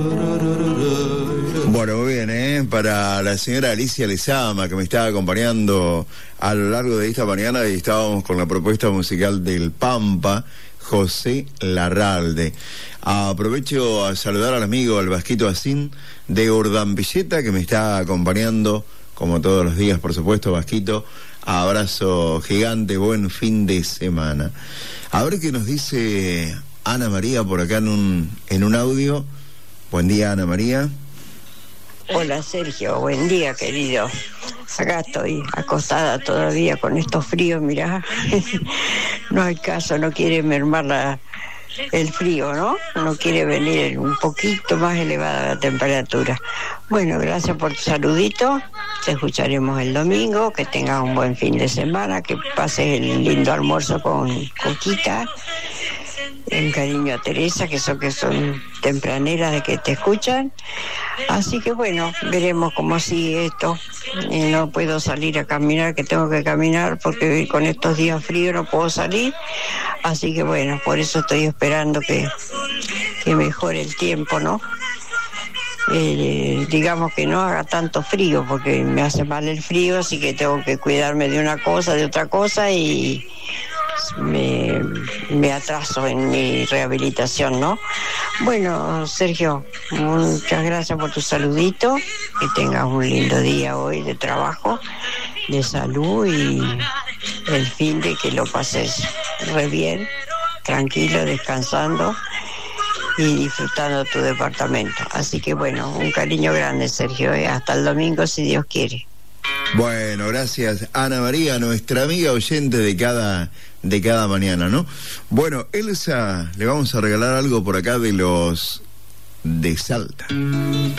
Bueno, muy bien, para la señora Alicia Lezama, que me está acompañando a lo largo de esta mañana, y estábamos con la propuesta musical del Pampa, José Larralde. Aprovecho a saludar al amigo, al Vasquito Asín, de Urdampilleta, que me está acompañando, como todos los días, por supuesto, Vasquito. Abrazo gigante, buen fin de semana. A ver qué nos dice Ana María por acá en un audio. Buen día, Ana María. Hola, Sergio, buen día, querido. Acá estoy acostada todavía con estos fríos, mirá. No hay caso, no quiere mermar el frío, ¿no? No quiere venir un poquito más elevada la temperatura. Bueno, gracias por tu saludito. Te escucharemos el domingo. Que tengas un buen fin de semana. Que pases el lindo almuerzo con Coquita. Un cariño a Teresa, que son tempraneras de que te escuchan. Así que bueno, veremos cómo sigue esto. No puedo salir a caminar, que tengo que caminar porque con estos días fríos no puedo salir. Así que bueno, por eso estoy esperando que mejore el tiempo, ¿no? Digamos que no haga tanto frío, porque me hace mal el frío, así que tengo que cuidarme de una cosa, de otra cosa, y me atraso en mi rehabilitación, ¿no? Bueno, Sergio, muchas gracias por tu saludito. Que tengas un lindo día hoy de trabajo, de salud, y el fin de que lo pases re bien, tranquilo, descansando y disfrutando tu departamento. Así que bueno, un cariño grande, Sergio, hasta el domingo si Dios quiere. Bueno, gracias, Ana María, nuestra amiga oyente de cada mañana, ¿no? Bueno, Elsa, le vamos a regalar algo por acá de los de Salta.